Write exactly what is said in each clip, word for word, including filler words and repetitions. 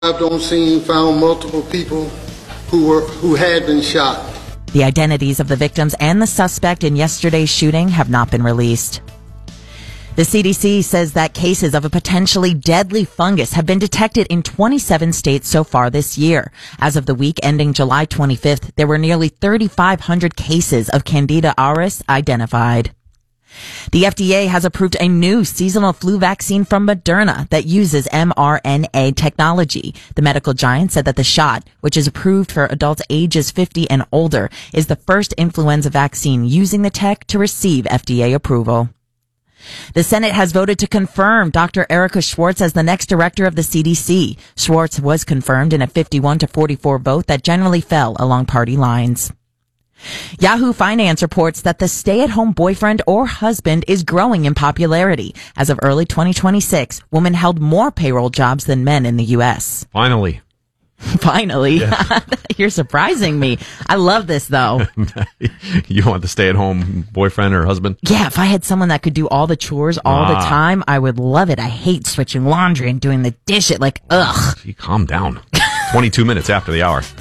arrived on scene, found multiple people who were who had been shot. The identities of the victims and the suspect in yesterday's shooting have not been released. The C D C says that cases of a potentially deadly fungus have been detected in twenty-seven states so far this year. As of the week ending July twenty-fifth, there were nearly thirty-five hundred cases of Candida auris identified. The F D A has approved a new seasonal flu vaccine from Moderna that uses mRNA technology. The medical giant said that the shot, which is approved for adults ages fifty and older, is the first influenza vaccine using the tech to receive F D A approval. The Senate has voted to confirm Doctor Erica Schwartz as the next director of the C D C. Schwartz was confirmed in a fifty-one to forty-four vote that generally fell along party lines. Yahoo Finance reports that the stay-at-home boyfriend or husband is growing in popularity. As of early twenty twenty-six, women held more payroll jobs than men in the U S. Finally. Finally. Yeah. You're surprising me. I love this, though. You want the stay-at-home boyfriend or husband? Yeah, if I had someone that could do all the chores all ah. the time, I would love it. I hate switching laundry and doing the dishes. Like, ugh. Gee, calm down. twenty-two minutes after the hour.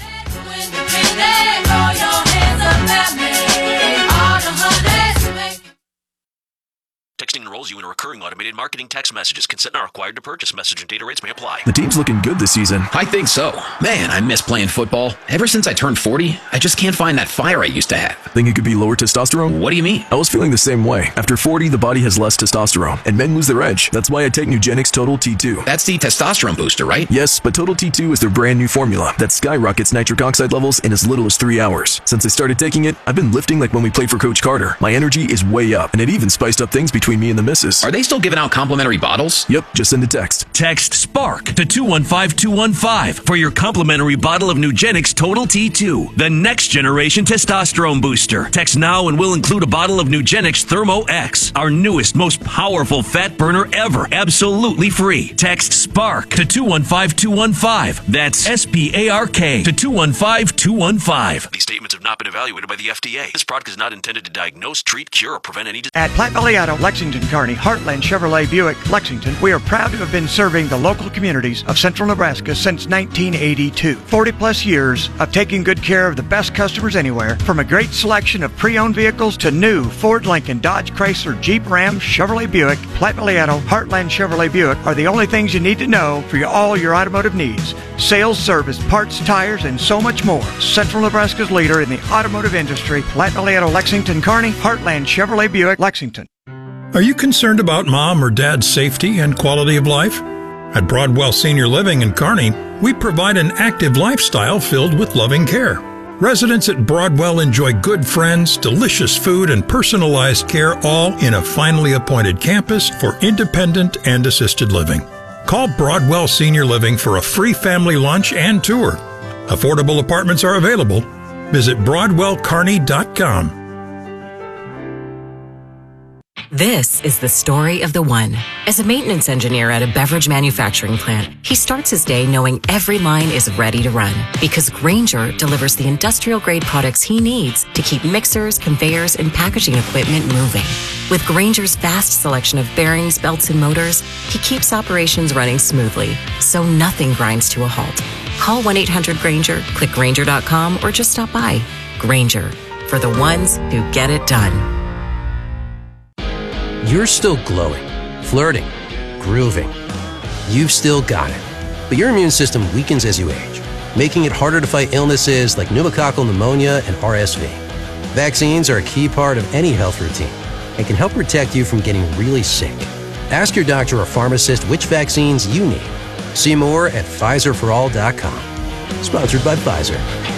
Texting enrolls you in a recurring automated marketing text messages. Consent not required to purchase. Message and data rates may apply. The team's looking good this season. I think so. Man, I miss playing football. Ever since I turned forty, I just can't find that fire I used to have. Think it could be lower testosterone? What do you mean? I was feeling the same way. After forty, the body has less testosterone, and men lose their edge. That's why I take Nugenix Total T two. That's the testosterone booster, right? Yes, but Total T two is their brand new formula that skyrockets nitric oxide levels in as little as three hours. Since I started taking it, I've been lifting like when we played for Coach Carter. My energy is way up, and it even spiced up things between me and the missus. Are they still giving out complimentary bottles? Yep, just send a text. Text SPARK to two one five two one five for your complimentary bottle of Nugenix Total T two, the next generation testosterone booster. Text now and we'll include a bottle of Nugenix Thermo X, our newest, most powerful fat burner ever, absolutely free. Text SPARK to two one five two one five. That's S P A R K to two one five two one five. These statements have not been evaluated by the F D A. This product is not intended to diagnose, treat, cure, or prevent any disease. At Platte Valley Auto, Lexington, Kearney, Heartland Chevrolet Buick, Lexington, we are proud to have been serving the local communities of central Nebraska since nineteen eighty-two. forty plus years of taking good care of the best customers anywhere, from a great selection of pre-owned vehicles to new Ford, Lincoln, Dodge, Chrysler, Jeep, Ram, Chevrolet Buick. Platte Valley Auto, Heartland Chevrolet Buick are the only things you need to know for your, all your automotive needs. Sales, service, parts, tires, and so much more. Central Nebraska's leader in the automotive industry, Platte Valley Auto, Lexington, Kearney, Heartland Chevrolet Buick, Lexington. Are you concerned about mom or dad's safety and quality of life? At Broadwell Senior Living in Kearney, we provide an active lifestyle filled with loving care. Residents at Broadwell enjoy good friends, delicious food, and personalized care, all in a finely appointed campus for independent and assisted living. Call Broadwell Senior Living for a free family lunch and tour. Affordable apartments are available. Visit broadwell kearney dot com. This is the story of the one. As a maintenance engineer at a beverage manufacturing plant, he starts his day knowing every line is ready to run because Grainger delivers the industrial-grade products he needs to keep mixers, conveyors, and packaging equipment moving. With Grainger's vast selection of bearings, belts, and motors, he keeps operations running smoothly, so nothing grinds to a halt. Call one eight hundred Grainger, click Grainger dot com, or just stop by. Grainger, for the ones who get it done. You're still glowing, flirting, grooving. You've still got it. But your immune system weakens as you age, making it harder to fight illnesses like pneumococcal pneumonia and R S V. Vaccines are a key part of any health routine and can help protect you from getting really sick. Ask your doctor or pharmacist which vaccines you need. See more at Pfizer for all dot com. Sponsored by Pfizer.